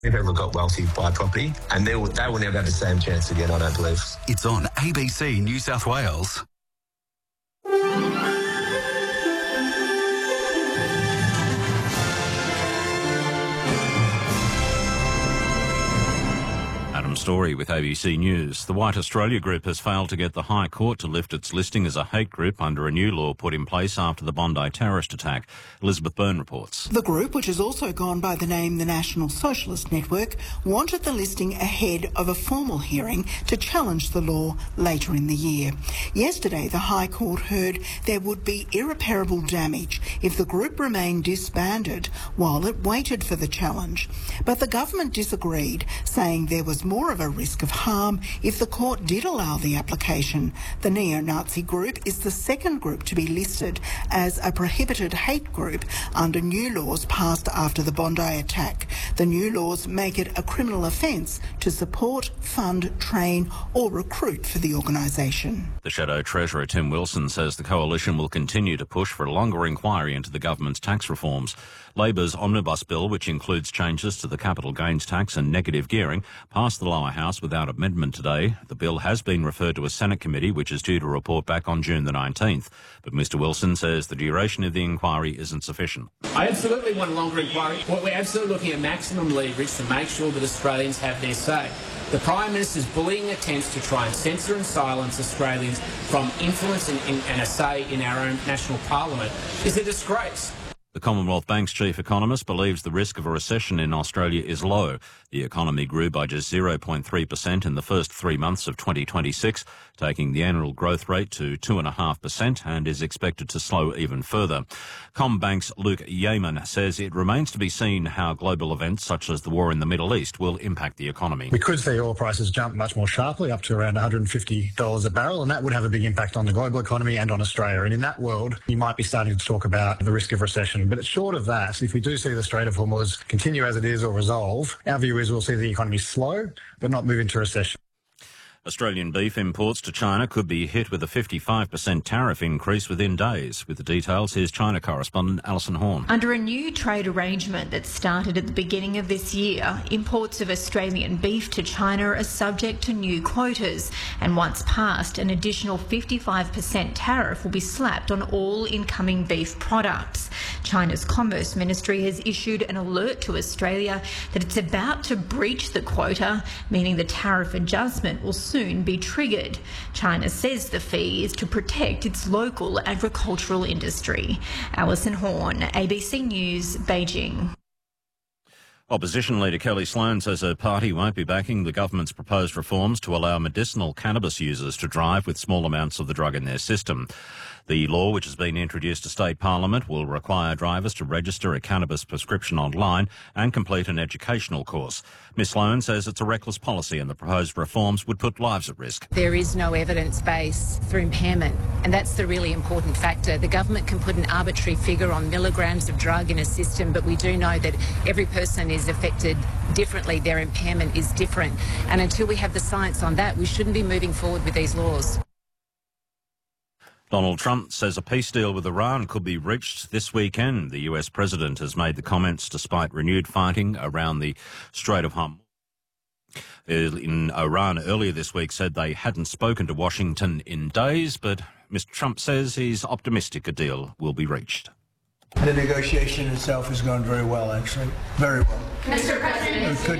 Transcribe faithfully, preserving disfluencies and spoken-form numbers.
People got wealthy by property, and they will, they will never have the same chance again, I don't believe. It's on A B C New South Wales. Adam Story with A B C News. The White Australia Group has failed to get the High Court to lift its listing as a hate group under a new law put in place after the Bondi terrorist attack. Elizabeth Byrne reports. The group, which has also gone by the name the National Socialist Network, wanted the listing ahead of a formal hearing to challenge the law later in the year. Yesterday, the High Court heard there would be irreparable damage if the group remained disbanded while it waited for the challenge. But the government disagreed, saying there was more of a risk of harm if the court did allow the application. The neo-Nazi group is the second group to be listed as a prohibited hate group under new laws passed after the Bondi attack. The new laws make it a criminal offence to support, fund, train or recruit for the organisation. The Shadow Treasurer Tim Wilson says the coalition will continue to push for a longer inquiry into the government's tax reforms. Labor's omnibus bill, which includes changes to the capital gains tax and negative gearing, passed the lower house without amendment today. The bill has been referred to a Senate committee, which is due to report back on June the nineteenth. But Mr Wilson says the duration of the inquiry isn't sufficient. I absolutely want a longer inquiry. What we're absolutely looking at maximum leverage to make sure that Australians have their say. The Prime Minister's bullying attempts to try and censor and silence Australians from influence and, and, and a say in our own national parliament is a disgrace. The Commonwealth Bank's chief economist believes the risk of a recession in Australia is low. The economy grew by just zero point three percent in the first three months of twenty twenty-six, taking the annual growth rate to two point five percent and is expected to slow even further. CommBank's Luke Yeaman says it remains to be seen how global events such as the war in the Middle East will impact the economy. We could see oil prices jump much more sharply, up to around one hundred fifty dollars a barrel, and that would have a big impact on the global economy and on Australia. And in that world, you might be starting to talk about the risk of recession. But it's short of that. If we do see the Strait of Hormuz continue as it is or resolve, our view is we'll see the economy slow but not move into recession. Australian beef imports to China could be hit with a fifty-five percent tariff increase within days. With the details, here's China correspondent Alison Horn. Under a new trade arrangement that started at the beginning of this year, imports of Australian beef to China are subject to new quotas, and once passed, an additional fifty-five percent tariff will be slapped on all incoming beef products. China's Commerce Ministry has issued an alert to Australia that it's about to breach the quota, meaning the tariff adjustment will soon be triggered. China says the fee is to protect its local agricultural industry. Alison Horn, A B C News, Beijing. Opposition leader Kelly Sloan says her party won't be backing the government's proposed reforms to allow medicinal cannabis users to drive with small amounts of the drug in their system. The law, which has been introduced to state parliament, will require drivers to register a cannabis prescription online and complete an educational course. Miss Sloan says it's a reckless policy and the proposed reforms would put lives at risk. There is no evidence base for impairment, and that's the really important factor. The government can put an arbitrary figure on milligrams of drug in a system, but we do know that every person is affected differently. Their impairment is different. And until we have the science on that, we shouldn't be moving forward with these laws. Donald Trump says a peace deal with Iran could be reached this weekend. The U S president has made the comments despite renewed fighting around the Strait of Hormuz. In Iran earlier this week said they hadn't spoken to Washington in days, but Mister Trump says he's optimistic a deal will be reached. The negotiation itself has gone very well, actually. Very well. Mister President, It could